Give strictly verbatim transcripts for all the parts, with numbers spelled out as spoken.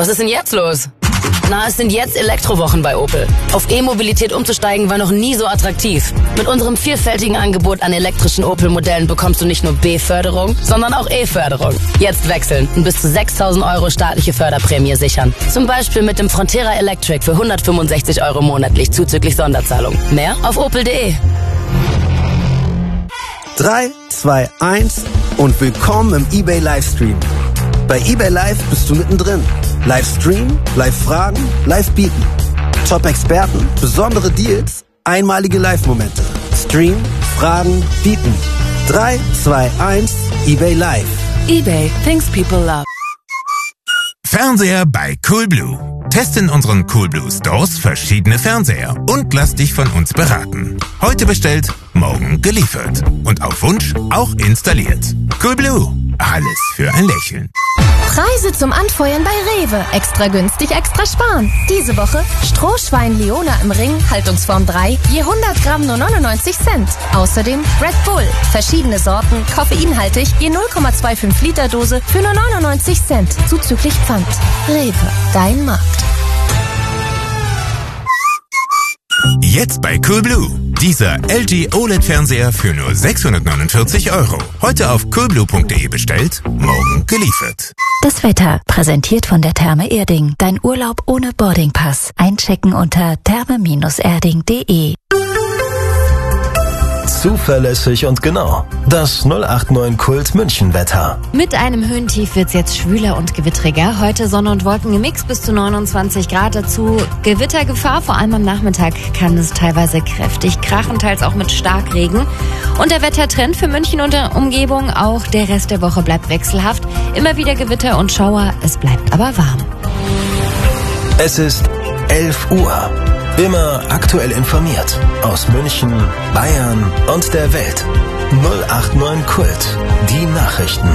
Was ist denn jetzt los? Na, es sind jetzt Elektrowochen bei Opel. Auf E-Mobilität umzusteigen war noch nie so attraktiv. Mit unserem vielfältigen Angebot an elektrischen Opel-Modellen bekommst du nicht nur B-Förderung, sondern auch E-Förderung. Jetzt wechseln und bis zu sechstausend Euro staatliche Förderprämie sichern. Zum Beispiel mit dem Frontera Electric für hundertfünfundsechzig Euro monatlich zuzüglich Sonderzahlung. Mehr auf opel punkt de. drei, zwei, eins und willkommen im eBay Livestream. Bei eBay Live bist du mittendrin. Livestream, Live-Fragen, Live-Bieten. Top-Experten, besondere Deals, einmalige Live-Momente. Stream, Fragen, Bieten. drei, zwei, eins, eBay Live. eBay, things people love. Fernseher bei Coolblue. Teste in unseren Coolblue Stores verschiedene Fernseher und lass dich von uns beraten. Heute bestellt, morgen geliefert. Und auf Wunsch auch installiert. Coolblue. Alles für ein Lächeln. Preise zum Anfeuern bei Rewe. Extra günstig, extra sparen. Diese Woche Strohschwein Leona im Ring, Haltungsform drei, je hundert Gramm nur neunundneunzig Cent. Außerdem Red Bull, verschiedene Sorten, koffeinhaltig, je null Komma fünfundzwanzig Liter Dose für nur neunundneunzig Cent. Zuzüglich Pfand. Rewe, dein Markt. Jetzt bei Coolblue. Dieser L G O L E D-Fernseher für nur sechshundertneunundvierzig Euro. Heute auf coolblue punkt de bestellt, morgen geliefert. Das Wetter, präsentiert von der Therme Erding. Dein Urlaub ohne Boardingpass. Einchecken unter therme Erding punkt de. Zuverlässig und genau. Das null acht neun Kult München Wetter. Mit einem Höhentief wird's jetzt schwüler und gewittriger. Heute Sonne und Wolken gemixt bis zu neunundzwanzig Grad. Dazu Gewittergefahr. Vor allem am Nachmittag kann es teilweise kräftig krachen, teils auch mit Starkregen. Und der Wettertrend für München und der Umgebung, auch der Rest der Woche bleibt wechselhaft. Immer wieder Gewitter und Schauer. Es bleibt aber warm. Es ist elf Uhr. Immer aktuell informiert. Aus München, Bayern und der Welt. null acht neun Kult. Die Nachrichten.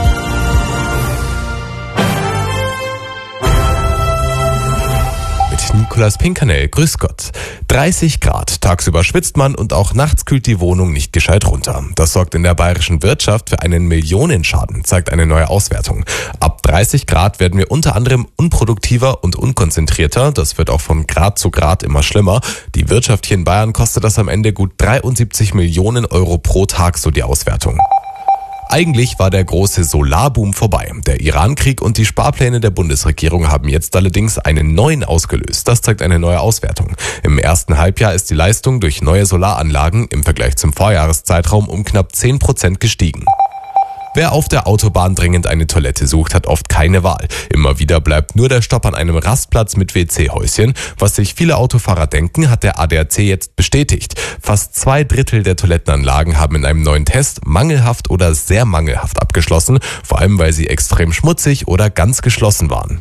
Mit Nikolaus Pinkernell, grüß Gott. dreißig Grad, tagsüber schwitzt man und auch nachts kühlt die Wohnung nicht gescheit runter. Das sorgt in der bayerischen Wirtschaft für einen Millionenschaden, zeigt eine neue Auswertung. Ab dreißig Grad werden wir unter anderem unproduktiver und unkonzentrierter. Das wird auch von Grad zu Grad immer schlimmer. Die Wirtschaft hier in Bayern kostet das am Ende gut dreiundsiebzig Millionen Euro pro Tag, so die Auswertung. Eigentlich war der große Solarboom vorbei. Der Iran-Krieg und die Sparpläne der Bundesregierung haben jetzt allerdings einen neuen ausgelöst. Das zeigt eine neue Auswertung. Im ersten Halbjahr ist die Leistung durch neue Solaranlagen im Vergleich zum Vorjahreszeitraum um knapp zehn Prozent gestiegen. Wer auf der Autobahn dringend eine Toilette sucht, hat oft keine Wahl. Immer wieder bleibt nur der Stopp an einem Rastplatz mit W C-Häuschen. Was sich viele Autofahrer denken, hat der A D A C jetzt bestätigt. Fast zwei Drittel der Toilettenanlagen haben in einem neuen Test mangelhaft oder sehr mangelhaft abgeschlossen, vor allem weil sie extrem schmutzig oder ganz geschlossen waren.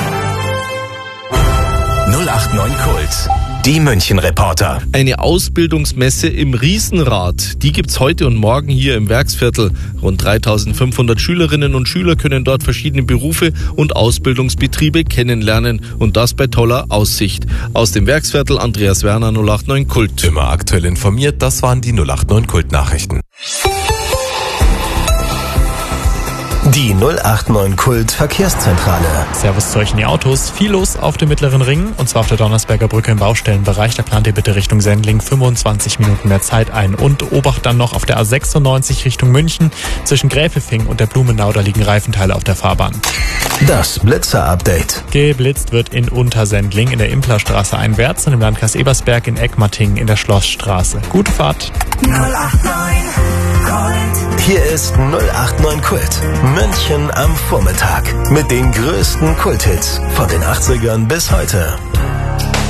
null acht neun Kult. Die München-Reporter. Eine Ausbildungsmesse im Riesenrad. Die gibt's heute und morgen hier im Werksviertel. Rund dreitausendfünfhundert Schülerinnen und Schüler können dort verschiedene Berufe und Ausbildungsbetriebe kennenlernen. Und das bei toller Aussicht. Aus dem Werksviertel Andreas Werner, null acht neun Kult. Immer aktuell informiert, das waren die null acht neun Kult-Nachrichten. Die null acht neun Kult Verkehrszentrale. Servus zu euch in die Autos. Viel los auf dem Mittleren Ring und zwar auf der Donnersberger Brücke im Baustellenbereich. Da plant ihr bitte Richtung Sendling fünfundzwanzig Minuten mehr Zeit ein. Und Obacht dann noch auf der A sechsundneunzig Richtung München. Zwischen Gräfelfing und der Blumenau, da liegen Reifenteile auf der Fahrbahn. Das Blitzer-Update. Geblitzt wird in Untersendling in der Implerstraße einwärts und im Landkreis Ebersberg in Eckmattingen in der Schlossstraße. Gute Fahrt. null acht neun Kult. Hier ist null acht neun Kult. München am Vormittag. Mit den größten Kulthits von den achtzigern bis heute.